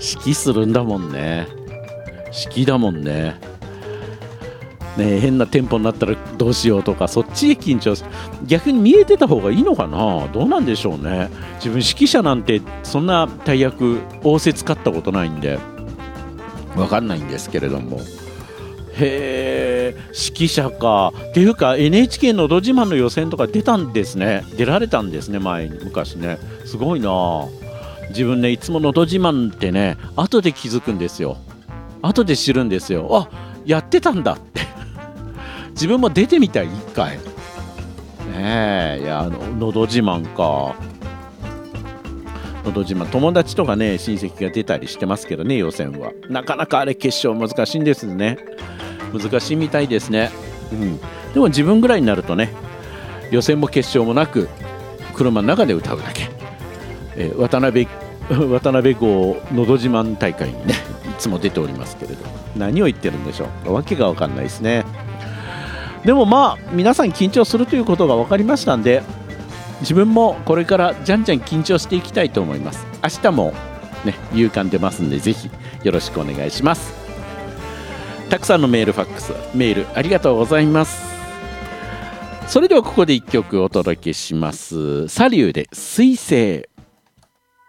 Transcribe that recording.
指揮するんだもんね。指揮だもんね。ねえ、変なテンポになったらどうしようとか、そっちへ緊張する。逆に見えてた方がいいのかな。どうなんでしょうね。自分指揮者なんてそんな大役仰せ使ったことないんで分かんないんですけれども。へえ、指揮者か。っていうか NHK のど自慢の予選とか出たんですね。出られたんですね、前に昔ね。すごいな。自分ね、いつものど自慢ってね、後で気づくんですよ。後で知るんですよ。あ、やってたんだって自分も出てみたい、一回。ねえ、いや、のど自慢か。のど自慢、友達とかね、親戚が出たりしてますけどね、予選は。なかなかあれ、決勝難しいんですね。難しいみたいですね。でも自分ぐらいになるとね、予選も決勝もなく、車の中で歌うだけ。渡辺郷のど自慢大会にね、いつも出ておりますけれど、何を言ってるんでしょう。わけが分かんないですね。でもまあ皆さん緊張するということが分かりましたんで、自分もこれからじゃんじゃん緊張していきたいと思います。明日もね、夕刊出ますんで、ぜひよろしくお願いします。たくさんのメール、ファックス、メールありがとうございます。それではここで1曲お届けします。サリューで水星。